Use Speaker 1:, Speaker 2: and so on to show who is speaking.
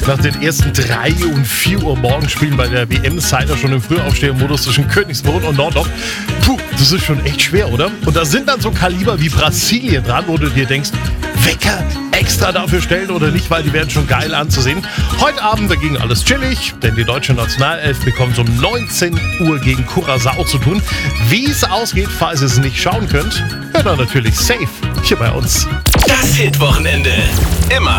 Speaker 1: Nach den ersten 3 und 4 Uhr morgens spielen bei der WM Cider schon im Frühaufstehermodus zwischen Königsbrunn und Nordorf. Puh, das ist schon echt schwer, oder? Und da sind dann so Kaliber wie Brasilien dran, wo du dir denkst, Wecker extra dafür stellen oder nicht, weil die werden schon geil anzusehen. Heute Abend dagegen alles chillig, denn die deutsche Nationalelf bekommt um 19 Uhr gegen Curaçao zu tun. Wie es ausgeht, falls ihr es nicht schauen könnt, hört ihr natürlich safe hier bei uns.
Speaker 2: Das Hit-Wochenende. Immer